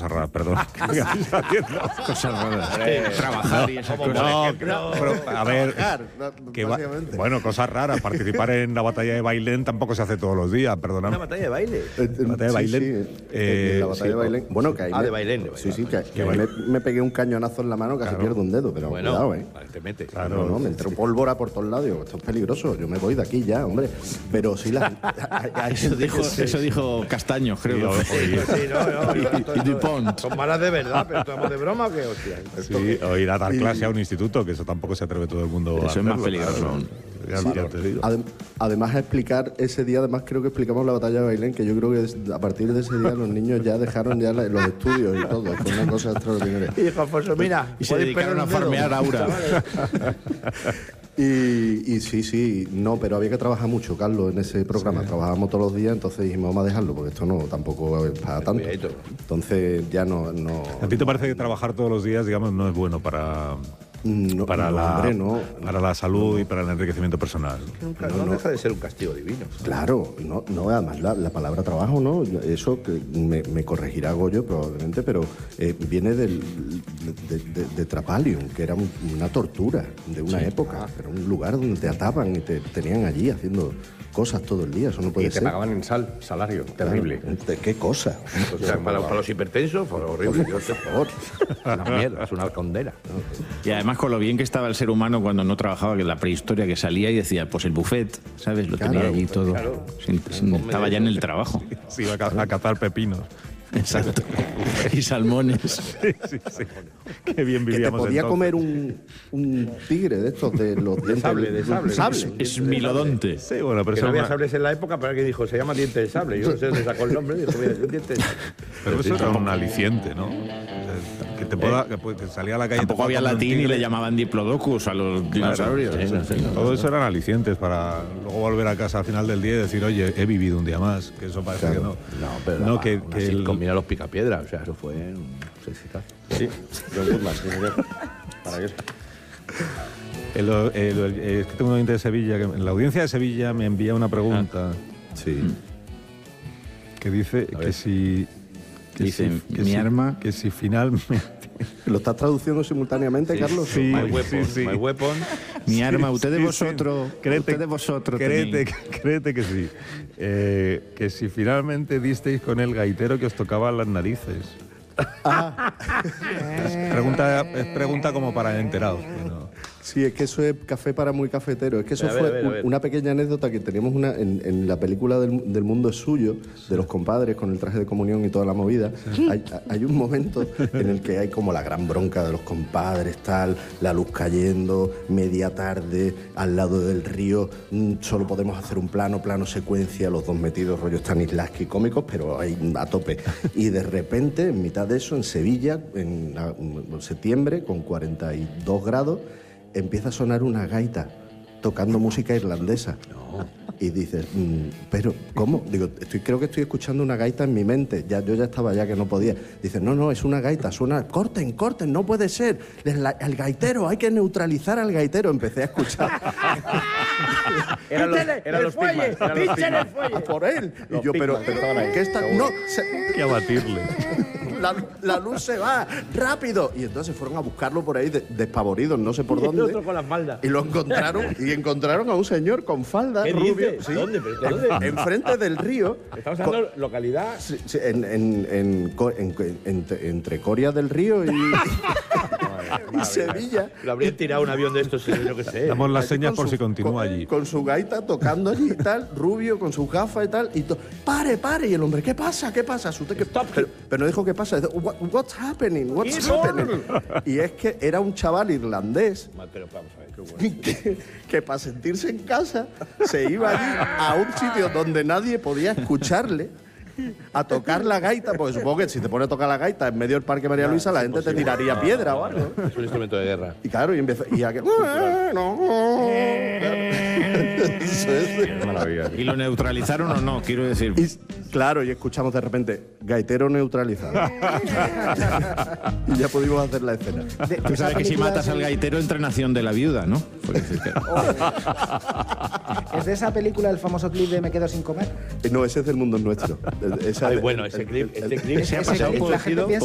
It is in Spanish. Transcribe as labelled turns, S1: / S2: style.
S1: cosas raras, perdón.
S2: Cosas raras. Trabajar y esas cosas.
S1: No, pero, a ver, bueno, cosas raras. Participar en la batalla de Bailén tampoco se hace todos los días, perdóname.
S3: ¿Una batalla de baile?
S1: La batalla de Bailén.
S4: La batalla de Bailén. Bueno, que ahí
S3: de Bailén.
S4: Sí, que me pegué un cañonazo en la mano, casi pierdo un dedo, pero
S3: bueno,
S4: cuidado,
S3: te metes.
S4: Claro, no, me entró pólvora por todos lados. Digo, esto es peligroso, yo me voy de aquí ya, hombre. Pero sí,
S2: Eso dijo Castaño, creo.
S3: Y Dupont. Son malas de verdad, pero estamos de broma o qué, hostia.
S1: Sí, o ir a dar clase a un instituto, que eso tampoco se atreve todo el mundo a
S2: eso
S1: hacerlo.
S2: Es más peligroso aún.
S1: Ya te digo.
S4: Además, explicar ese día, creo que explicamos la batalla de Bailén, que yo creo que a partir de ese día los niños ya dejaron ya los estudios y todo. Fue una cosa extraordinaria.
S3: Y dijo Alfonso, mira,
S2: y se dedicaron a farmear Aura.
S4: Y sí, no, pero había que trabajar mucho, Carlos, en ese programa. Sí. Trabajábamos todos los días, entonces dijimos, vamos a dejarlo, porque esto no tampoco es para tanto. Entonces ya no.
S1: ¿A ti te parece que trabajar todos los días, digamos, no es bueno para la salud y para el enriquecimiento personal?
S3: No deja de ser un castigo divino.
S4: Claro, no además la palabra trabajo, ¿no? Eso que me corregirá Goyo probablemente, pero viene de Trapalium, que era una tortura de una época. Era un lugar donde te ataban y te tenían allí haciendo cosas todo el día. Eso no puede ser.
S5: Y te pagaban en salario. Terrible.
S4: ¿Qué cosa?
S3: O sea, para los hipertensos, fue horrible. Por favor. Una mierda, es una condena.
S2: Y además con lo bien que estaba el ser humano cuando no trabajaba, que la prehistoria, que salía y decía, pues el buffet, ¿sabes? Lo tenía allí todo. Claro. Estaba ya en el trabajo.
S1: Sí, iba a cazar pepinos.
S2: Exacto. Y salmones.
S1: Sí. Qué bien vivíamos.
S4: Que te podía comer un tigre de estos, de los dientes
S3: de sable.
S2: Es milodonte.
S1: Sí, bueno, pero
S3: que no había sables en la época, pero alguien dijo, se llama diente de sable. Yo no sé dónde sacó el nombre, dijo, mira, es diente de sable.
S1: Pero eso era un aliciente, ¿no? Que salía a la calle.
S2: Tampoco había latín y le llamaban diplodocus a los dinosaurios.
S1: Todo eso eran alicientes para luego volver a casa al final del día y decir, oye, he vivido un día más. Que eso parece que no.
S3: No, pero que combina los picapiedras. O sea, eso fue un éxito.
S5: Sí, John Goodman, para eso.
S1: Es que tengo un oyente de Sevilla, que en la audiencia de Sevilla me envía una pregunta.
S4: Sí.
S1: Que dice que si...
S2: Que
S1: si finalmente...
S4: ¿Lo estás traduciendo simultáneamente, Carlos?
S1: Sí,
S3: My weapon.
S2: Mi arma, usted vosotros.
S1: Créete que sí. Que si finalmente disteis con el gaitero que os tocaba las narices. Es pregunta como para enterados. ¿No?
S4: Sí, es que eso es café para muy cafetero. Es que eso fue una pequeña anécdota que teníamos en la película del mundo es suyo, de los compadres con el traje de comunión y toda la movida. Sí. Hay un momento en el que hay como la gran bronca de los compadres, tal, la luz cayendo, media tarde, al lado del río, solo podemos hacer un plano secuencia, los dos metidos rollo Stanislavski cómicos, pero ahí a tope. Y de repente, en mitad de eso, en Sevilla, en septiembre, con 42 grados, empieza a sonar una gaita tocando música irlandesa. No. Y dices, pero ¿cómo? Digo, creo que estoy escuchando una gaita en mi mente. Yo ya estaba que no podía. Dices, no, es una gaita, suena, corten, no puede ser. El gaitero, hay que neutralizar al gaitero. Empecé a escuchar.
S3: Eran los fuelle.
S4: A por él. Y yo, pero ¿qué está? No,
S1: hay que abatirle.
S4: La luz se va, rápido. Y entonces fueron a buscarlo por ahí despavoridos, no sé por dónde.
S3: Y el otro con las faldas.
S4: Y lo encontraron a un señor con falda rubio. Sí.
S3: ¿Dónde?
S4: Enfrente del río.
S3: Estamos hablando de localidad.
S4: Sí, entre Coria del Río y Sevilla.
S3: Lo habrían tirado un avión de estos, yo qué sé.
S1: Damos las señas por si continúa allí.
S4: Con su gaita tocando allí y tal, rubio, con sus gafas y tal. Y pare. Y el hombre, ¿qué pasa? Pero no dijo qué pasa. What's happening? Y es que era un chaval irlandés.
S3: Pero vamos a ver, qué bueno.
S4: Que para sentirse en casa se iba allí a un sitio donde nadie podía escucharle a tocar la gaita, porque supongo que si te pones a tocar la gaita en medio del Parque María Luisa, la gente te tiraría piedra o algo.
S3: Es un instrumento de guerra.
S4: Y claro, y aquel...
S2: ¿Y lo neutralizaron o no? Quiero decir...
S4: Claro, y escuchamos de repente, gaitero neutralizado. Y ya pudimos hacer la escena.
S2: Tú sabes que si matas al gaitero, entra Nación de la Viuda, ¿no?
S6: ¿Es de esa película el famoso clip de Me quedo sin comer?
S4: No, ese es del mundo nuestro.
S3: Bueno, ese clip
S2: se ha pasado
S6: la gente piensa